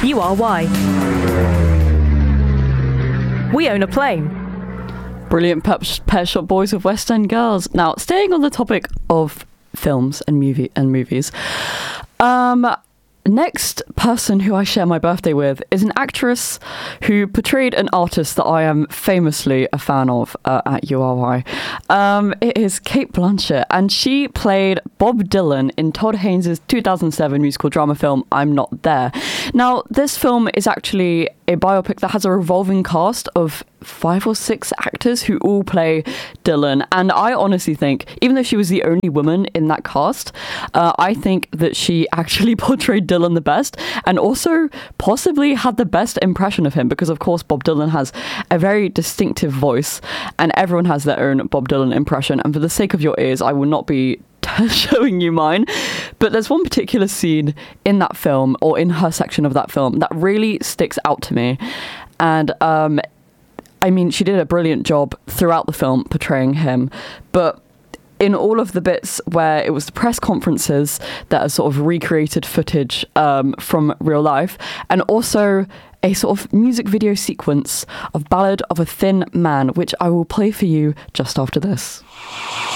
You are why. We own a plane. Brilliant Pet Shop Boys with West End Girls. Now, staying on the topic of films and movies, next person who I share my birthday with is an actress who portrayed an artist that I am famously a fan of at URY. It is Cate Blanchett, and she played Bob Dylan in Todd Haynes' 2007 musical drama film I'm Not There. Now, this film is actually a biopic that has a revolving cast of 5 or 6 actors who all play Dylan, and I honestly think, even though she was the only woman in that cast, I think that she actually portrayed Dylan the best, and also possibly had the best impression of him, because of course Bob Dylan has a very distinctive voice and everyone has their own Bob Dylan impression, and for the sake of your ears I will not be showing you mine, but there's one particular scene in that film, or in her section of that film, that really sticks out to me. And I mean, she did a brilliant job throughout the film portraying him, but in all of the bits where it was the press conferences that are sort of recreated footage from real life, and also a sort of music video sequence of Ballad of a Thin Man, which I will play for you just after this.